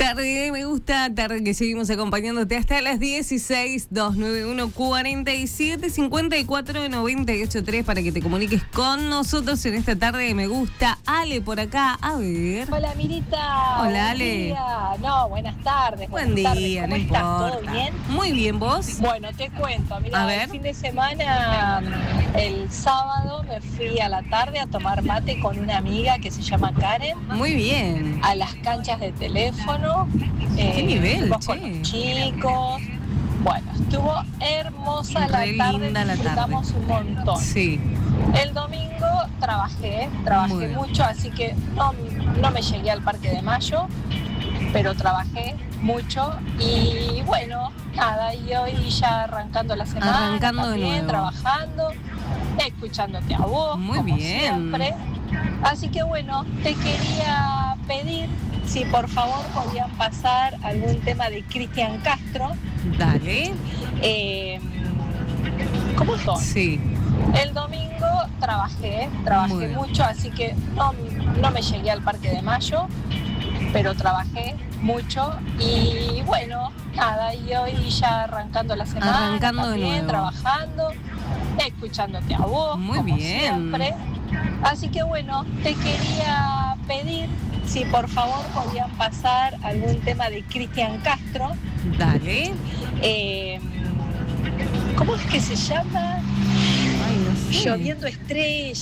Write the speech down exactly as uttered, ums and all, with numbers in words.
Tarde, me gusta, tarde que seguimos acompañándote hasta las dieciséis, dos nueve uno, cuarenta y siete, cincuenta y cuatro, noventa y ocho, tres para que te comuniques con nosotros en esta tarde de me gusta. Ale por acá, a ver. Hola Mirita. Hola Ale. Día. No, buenas tardes. Buen buenas día, tardes. no ¿Cómo estás? importa. ¿Todo bien? Muy bien, ¿vos? Bueno, te cuento, mira, A ver. el fin de semana, el sábado me fui a la tarde a tomar mate con una amiga que se llama Karen. Muy bien. A las canchas de teléfono. ¿Qué eh, nivel, fuimos che? con los chicos. Bueno, estuvo hermosa Re la tarde, linda la disfrutamos tarde. un montón. Sí. El domingo trabajé, trabajé Muy bien. mucho, así que no, no me llegué al Parque de Mayo, pero trabajé mucho y bueno, nada, y hoy ya arrancando la semana, Arrancando de también nuevo. trabajando, escuchándote a vos, Muy como bien. siempre. Así que bueno, te quería pedir si por favor podían pasar algún tema de Cristian Castro. Dale. Eh, ¿Cómo son? Sí. El domingo trabajé, trabajé Muy bien. mucho, así que no, no me llegué al Parque de Mayo, pero trabajé mucho y bueno, nada, y hoy ya arrancando la semana, Arrancando de también nuevo. trabajando, escuchándote a vos, Muy como bien. siempre. Así que bueno, te quería pedir si por favor podían pasar algún tema de Cristian Castro. Dale. Eh, ¿Cómo es que se llama? Ay, no sé. Lloviendo estrellas.